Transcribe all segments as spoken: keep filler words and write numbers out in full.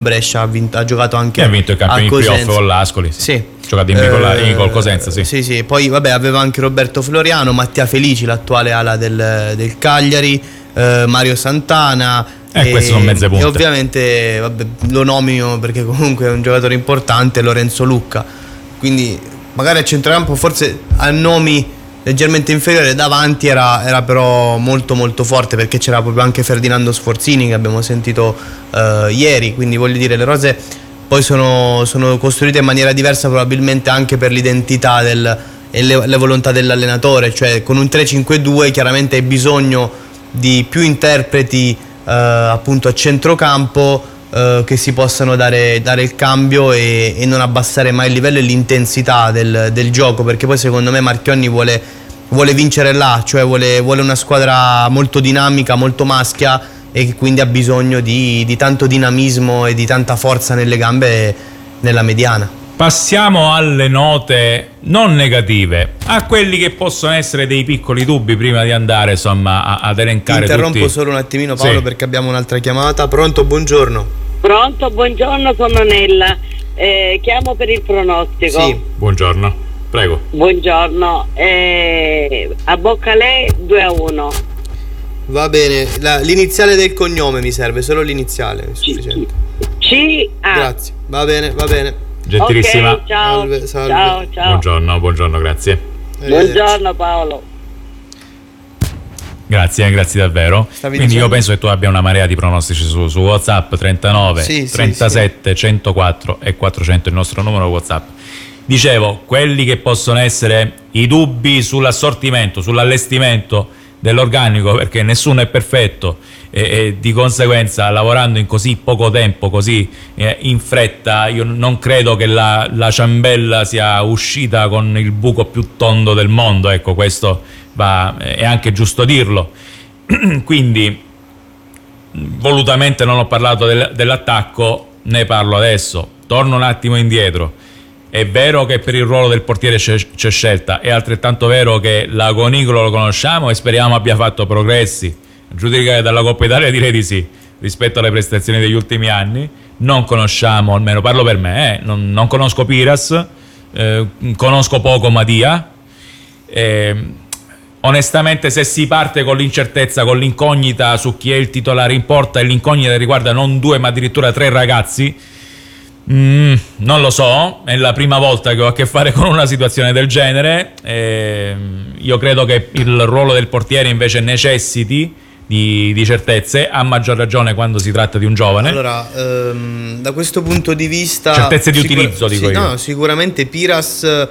Brescia, ha, vinto, ha giocato anche e ha vinto il campione di playoff con l'Ascoli. Sì, sì. Giocato in B con, eh, col Cosenza, sì. Sì, sì. Poi vabbè, aveva anche Roberto Floriano, Mattia Felici, l'attuale ala del, del Cagliari, eh, Mario Santana. Eh, e, queste sono mezze punte. E ovviamente vabbè, lo nomino perché comunque è un giocatore importante, Lorenzo Lucca. Quindi magari a centrocampo forse a nomi leggermente inferiore, davanti era, era però molto molto forte, perché c'era proprio anche Ferdinando Sforzini che abbiamo sentito uh, ieri. Quindi voglio dire, le rose poi sono, sono costruite in maniera diversa, probabilmente anche per l'identità del, e le, le volontà dell'allenatore. Cioè con un tre cinque due chiaramente hai bisogno di più interpreti uh, appunto a centrocampo, Uh, che si possano dare, dare il cambio e, e non abbassare mai il livello e l'intensità del, del gioco, perché poi secondo me Marchionni vuole, vuole vincere là, cioè vuole, vuole una squadra molto dinamica, molto maschia, e che quindi ha bisogno di, di tanto dinamismo e di tanta forza nelle gambe nella mediana. Passiamo alle note non negative, a quelli che possono essere dei piccoli dubbi prima di andare insomma a, ad elencare. Ti interrompo tutti... solo un attimino, Paolo, sì, perché abbiamo un'altra chiamata. Pronto, buongiorno. Pronto, buongiorno, sono Nella, eh, chiamo per il pronostico. Sì. Buongiorno, prego. Buongiorno, eh, a Boccalè due a uno. Va bene, La, l'iniziale del cognome mi serve, solo l'iniziale è sufficiente. C A. Grazie, va bene, va bene. Gentilissima. Okay, ciao. Salve, salve. Ciao, ciao. Buongiorno, buongiorno, grazie. Buongiorno Paolo. Grazie, grazie davvero. Stavi Quindi dicendo? io penso che tu abbia una marea di pronostici su, su WhatsApp. Trentanove, sì, sì, trentasette, sì. centoquattro e quattrocento il nostro numero WhatsApp. Dicevo, quelli che possono essere i dubbi sull'assortimento, sull'allestimento dell'organico, perché nessuno è perfetto e, e di conseguenza lavorando in così poco tempo, così eh, in fretta, io non credo che la, la ciambella sia uscita con il buco più tondo del mondo, ecco, questo va, è anche giusto dirlo. Quindi volutamente non ho parlato del, dell'attacco, ne parlo adesso. Torno un attimo indietro. È vero che per il ruolo del portiere c'è, c'è scelta, è altrettanto vero che Lagonicolo lo conosciamo e speriamo abbia fatto progressi. A giudicare dalla Coppa Italia direi di sì, rispetto alle prestazioni degli ultimi anni. Non conosciamo, almeno parlo per me, eh, non, non conosco Piras, eh, conosco poco Madia. Eh, onestamente, se si parte con l'incertezza, con l'incognita su chi è il titolare in porta, e l'incognita riguarda non due ma addirittura tre ragazzi, Mm, non lo so, è la prima volta che ho a che fare con una situazione del genere. Eh, io credo che il ruolo del portiere invece necessiti di, di certezze, a maggior ragione quando si tratta di un giovane. Allora, ehm, da questo punto di vista, certezze di sicur- utilizzo, dico sì, io. No, sicuramente Piras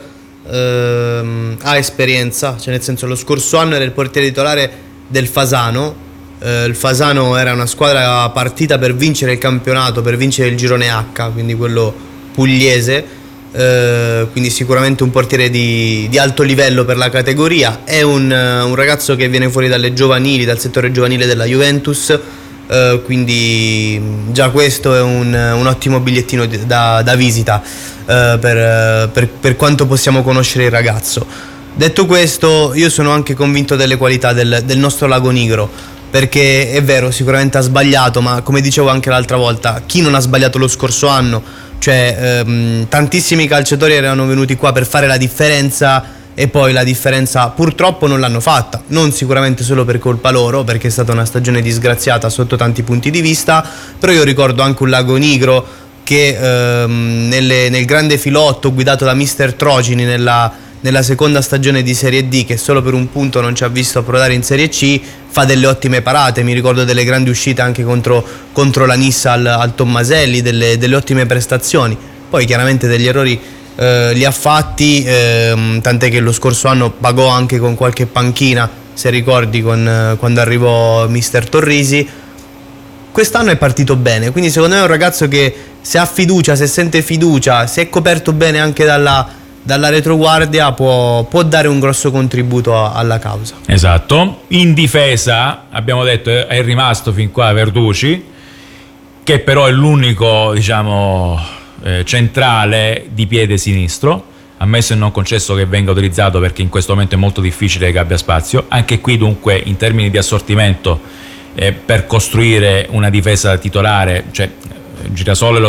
ehm, ha esperienza, cioè nel senso, lo scorso anno era il portiere titolare del Fasano. Uh, il Fasano era una squadra partita per vincere il campionato, per vincere il girone H, quindi quello pugliese, uh, quindi sicuramente un portiere di, di alto livello per la categoria. È un, uh, un ragazzo che viene fuori dalle giovanili, dal settore giovanile della Juventus, uh, quindi già questo è un, un ottimo bigliettino da, da visita uh, per, per, per quanto possiamo conoscere il ragazzo. Detto questo, io sono anche convinto delle qualità del, del nostro Lagonigro, perché è vero, sicuramente ha sbagliato, ma come dicevo anche l'altra volta, chi non ha sbagliato lo scorso anno? Cioè ehm, tantissimi calciatori erano venuti qua per fare la differenza e poi la differenza purtroppo non l'hanno fatta, non sicuramente solo per colpa loro, perché è stata una stagione disgraziata sotto tanti punti di vista, però io ricordo anche un Lagonigro che ehm, nelle, nel grande filotto guidato da mister Trocini nella nella seconda stagione di Serie D, che solo per un punto non ci ha visto approdare in Serie C, fa delle ottime parate. Mi ricordo delle grandi uscite anche contro, contro la Nissa al, al Tommaselli, delle, delle ottime prestazioni. Poi chiaramente degli errori eh, li ha fatti, eh, tant'è che lo scorso anno pagò anche con qualche panchina, se ricordi, con, eh, quando arrivò mister Torrisi. Quest'anno è partito bene, quindi secondo me è un ragazzo che, se ha fiducia, se sente fiducia, se è coperto bene anche dalla dalla retroguardia, può, può dare un grosso contributo a, alla causa. Esatto. In difesa abbiamo detto è rimasto fin qua Verducci, che però è l'unico, diciamo, eh, centrale di piede sinistro, ammesso e non concesso che venga utilizzato, perché in questo momento è molto difficile che abbia spazio. Anche qui dunque, in termini di assortimento, eh, per costruire una difesa titolare, cioè Girasole lo